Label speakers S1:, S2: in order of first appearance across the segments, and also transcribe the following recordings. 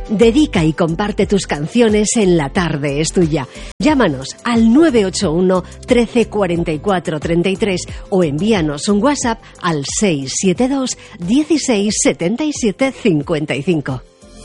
S1: Dedica y comparte tus canciones en La Tarde es Tuya. Llámanos al 981 13 44 33 o envíanos un WhatsApp al 672 16 77 55.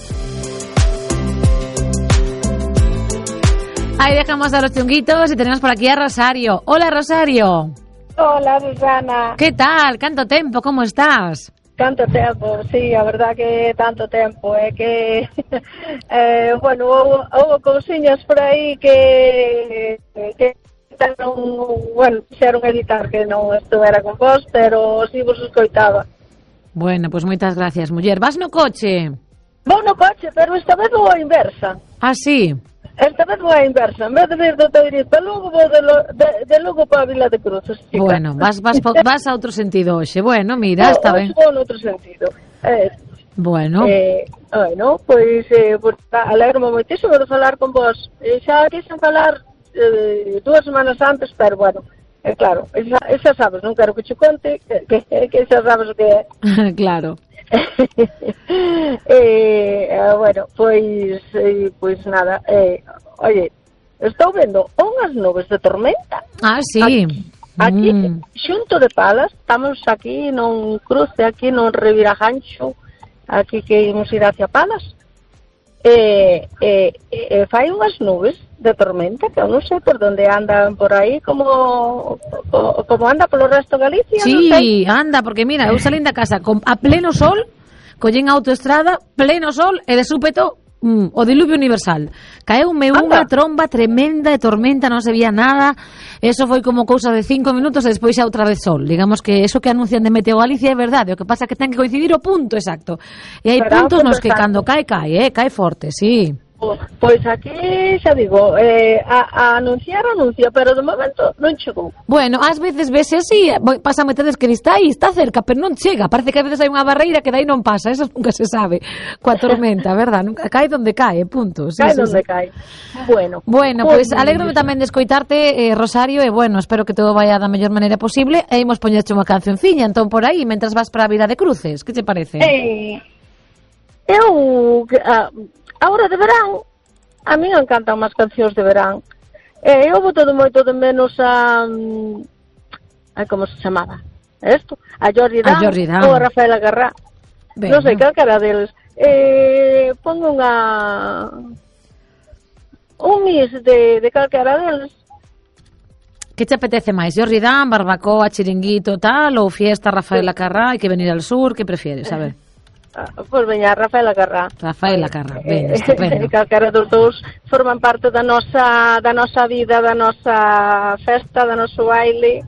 S2: Ahí dejamos a los chunguitos y tenemos por aquí a Rosario. Hola, Rosario.
S3: Hola, Susana.
S2: Que tal? Canto tempo, como estás?
S3: Tanto tempo, sí, a verdad que tanto tempo, é que bueno, houve cousiñas por aí que bueno, quixeron editar que non estuvera con vos, pero si vos escoitaba.
S2: Bueno, pues moitas gracias, muller. Vas no coche?
S3: Vou no coche, pero esta vez vou a inversa.
S2: Ah, sí?
S3: Esta vez vou a inversa. En vez de vir do Teiriz para Lugo, vou de Lugo para a Vila de Cruzes. Chica.
S2: Bueno, vas a outro sentido hoxe. Bueno, mira, está ben.
S3: Vou noutro sentido.
S2: Bueno.
S3: Bueno, pois alegro-me moitísimo de falar con vos. Xa quixen falar 2 semanas antes, pero bueno, claro, esa sabes, non quero que che conte, que xa sabes o que é.
S2: Claro.
S3: Bueno, pois nada, oye, estou vendo unhas nubes de tormenta.
S2: Ah, sí.
S3: Aquí xunto de Palas, estamos aquí nun cruce, aquí nun Reviragancho, aquí que imos ir hacia Palas. Fai unhas nubes de tormenta que eu non sei por onde andan por aí, como anda polo resto de Galicia.
S2: Sí,
S3: non sei.
S2: anda, porque mira, eu salín da casa a pleno sol, collín a autoestrada, pleno sol, e de súpeto o diluvio universal. Caeume unha tromba tremenda de tormenta, non se veía nada. Eso foi como cousa de 5 minutos e despois xa outra vez sol. Digamos que eso que anuncian de Meteo Galicia é verdade, o que pasa é que ten que coincidir o punto exacto. E hai puntos nos que cando cae forte, sí.
S3: Pois aquí, xa digo, anuncia, pero de momento non chegou.
S2: Bueno, ás veces vese así, pasa metedes que está aí, está cerca, pero non chega. Parece que a veces hai unha barreira que dai non pasa, eso nunca se sabe. Coa tormenta, verdad? Cae donde cae, punto. Sí,
S3: cae donde cae. Bueno,
S2: pois alégrome tamén de escoitarte, Rosario, e bueno, espero que todo vaya da mellor maneira posible, e imos poñerche unha cancionciña, entón por aí, mentras vas para a Vila de Cruces. Que te parece?
S3: A hora de verán, a mí me encantan máis cancións de verán. Eu boto de moito de menos a como se chamaba? Esto? A Jordi Dan ou a Rafaela Carrá. Non sei, calquera deles. Pongo un mix de calquera deles.
S2: Que te apetece máis? Jordi Dan, barbacoa, chiringuito, tal, ou fiesta Rafaela Carrá, hai que venir al sur, que prefieres? A ver.
S3: Pois veña, Rafaela Carrá.
S2: Rafaela Carrá, ben, estupendo.
S3: Calquera dos dous forman parte da nosa vida, da nosa festa, da noso baile.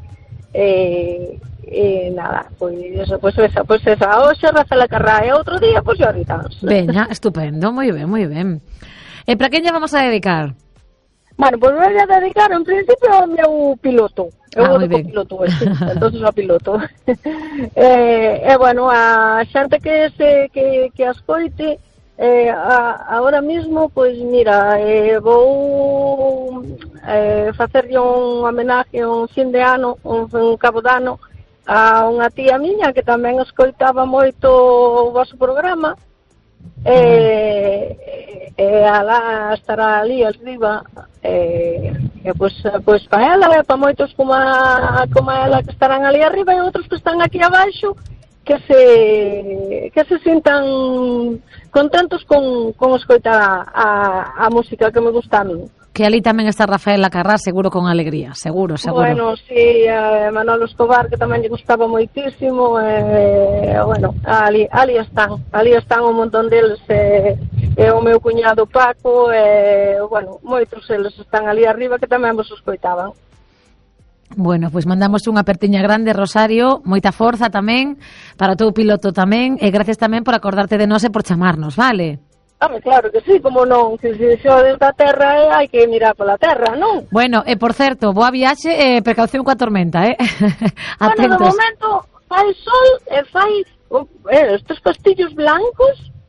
S3: Nada, pois esa. Hoxe Rafaela Carrá e outro día, pois Jordi Dan.
S2: Veña, estupendo, moi ben, moi ben. E para quen lle vamos a dedicar?
S3: Bueno, pois voy a dedicar en principio ao meu piloto. Eu vou piloto, entonces ao piloto. Bueno, a xente que as coite, ahora mismo, pois mira, vou facerlle un homenaje, un fin de ano, un cabo de ano, a unha tía miña que tamén escoitaba moito o vosso programa. Ela estará ali arriba, pois para ela, para moitos como ela que estarán ali arriba e outros que están aquí abaixo que se sintan contentos con escoitar a música que me gusta a mí.
S2: Que ali tamén está Rafaela Carrá, seguro con alegría, seguro.
S3: Bueno, sí, Manolo Escobar, que tamén lle gustaba moitísimo, bueno, ali están un montón deles, o meu cuñado Paco, bueno, moitos eles están ali arriba que tamén vos escoitaban.
S2: Bueno, pois mandamos unha apertiña grande, Rosario, moita forza tamén, para o teu piloto tamén, e gracias tamén por acordarte de nós e por chamarnos, vale?
S3: Claro que sí, como non, que se xo desde a terra hai que mirar pola terra, non?
S2: Bueno, e por certo, boa viaxe e precaución coa tormenta,
S3: Bueno, de momento fai sol e fai estes castillos blancos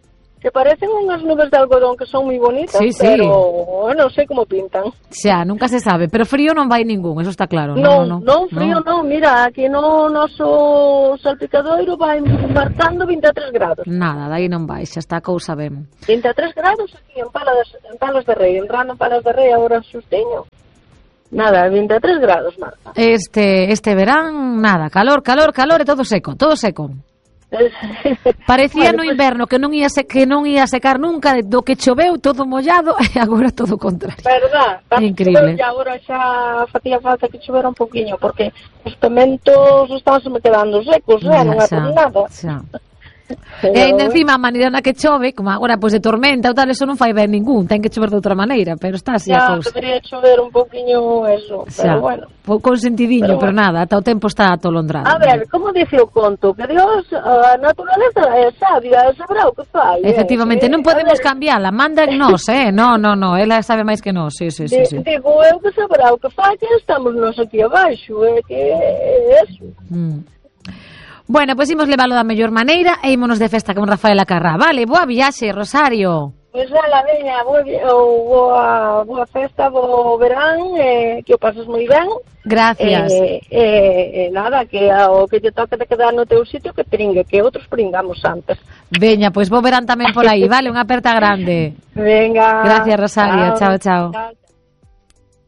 S3: que parecen unhas nubes de algodón que son moi bonitas,
S2: Sí, sí.
S3: pero non sei como pintan.
S2: Xa, nunca se sabe, pero frío non vai ningún, eso está claro.
S3: Non, frío non, mira, aquí no noso salpicadoiro vai marcando 23 grados.
S2: Nada, dai non vai, xa está a cousa ben.
S3: 23 grados aquí en Palas de Rei, entrando en Palas de Rei agora xustiño. Nada, 23 grados marca.
S2: Este verán, nada, calor e todo seco, todo seco. Parecía
S3: Bueno,
S2: no
S3: pues,
S2: inverno que non ia secar nunca, do que choveu todo mollado e agora todo o contrario.
S3: Verdad,
S2: Increíble.
S3: E agora xa facía falta que chovera un poquinho, porque os pementos estánse me quedando secos, non é por nada.
S2: Xa.
S3: Pero,
S2: E ainda encima a maneira na que chove, como agora pois de tormenta ou tal, eso non fai ben ningún, ten que chover de outra maneira, pero está así a
S3: xa,
S2: cousa.
S3: debería chover un poquinho eso,
S2: Xa,
S3: pero bueno.
S2: con sentidiño, pero
S3: bueno.
S2: nada, ata o tempo está atolondrado.
S3: A ver, como dice o conto, que Dios, a naturaleza é sabia, sabrá o que fai.
S2: Efectivamente, non podemos cambiarla, manda en nós, No, ela sabe máis que nós, sí.
S3: Digo eu que sabrá o que fai, que estamos nós aquí abaixo, que é eso.
S2: Bueno, pois imos leválo da mellor maneira e ímonos de festa con Rafaela Carrá. Vale, boa viaxe, Rosario.
S3: Pois ala, veña, boa festa, bo verán, que o pases moi ben.
S2: Gracias.
S3: Nada, que o que te toque de quedar no teu sitio que pringue, que outros pringamos antes.
S2: Veña, pois bo verán tamén por aí, vale, unha aperta grande.
S3: Venga.
S2: Gracias, Rosario. Chao.
S3: Chao.